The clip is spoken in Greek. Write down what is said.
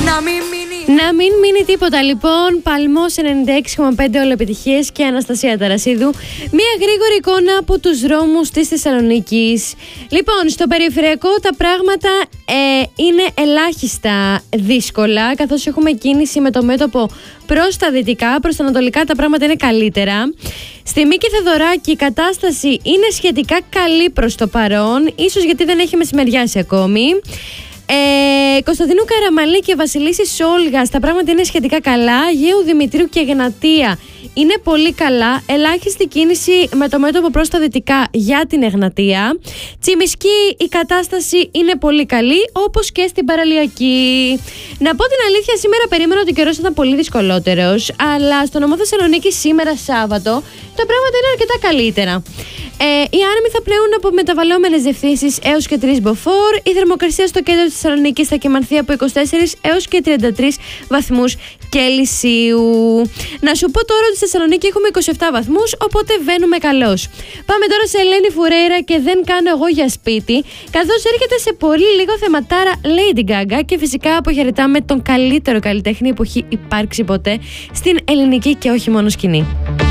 Να μην μείνει τίποτα λοιπόν. Παλμός 96,5 όλο-επιτυχίες και Αναστασία Ταρασίδου. Μία γρήγορη εικόνα από τους δρόμους της Θεσσαλονίκης. Λοιπόν, στο περιφερειακό τα πράγματα είναι ελάχιστα δύσκολα, καθώς έχουμε κίνηση με το μέτωπο προς τα δυτικά. Προς τα ανατολικά τα πράγματα είναι καλύτερα. Στη Μίκη Θεοδωράκη η κατάσταση είναι σχετικά καλή προς το παρόν, ίσως γιατί δεν έχει μεσημεριάσει ακόμη. Κωνσταντινού Καραμαλή και Βασιλίσσης Όλγας τα πράγματα είναι σχετικά καλά. Αγίου Δημητρίου και Εγνατία είναι πολύ καλά. Ελάχιστη κίνηση με το μέτωπο προς τα δυτικά για την Εγνατία. Τσιμισκή η κατάσταση είναι πολύ καλή, όπως και στην Παραλιακή. Να πω την αλήθεια, σήμερα περίμενα ότι ο καιρός ήταν πολύ δυσκολότερος, αλλά στο νομό Θεσσαλονίκη σήμερα Σάββατο τα πράγματα είναι αρκετά καλύτερα. Οι άνεμοι θα πλέουν από μεταβαλλόμενες διευθύνσεις έως και 3 μποφόρ. Η θερμοκρασία στο κέντρο της Θεσσαλονίκης θα κυμανθεί από 24 έως και 33 βαθμούς Κελσίου. Να σου πω τώρα ότι στη Θεσσαλονίκη έχουμε 27 βαθμούς, οπότε βαίνουμε καλώς. Πάμε τώρα σε Ελένη Φουρέιρα και Δεν κάνω εγώ για σπίτι, καθώς έρχεται σε πολύ λίγο θεματάρα Lady Gaga και φυσικά αποχαιρετάμε τον καλύτερο καλλιτέχνη που έχει υπάρξει ποτέ στην ελληνική και όχι μόνο σκηνή.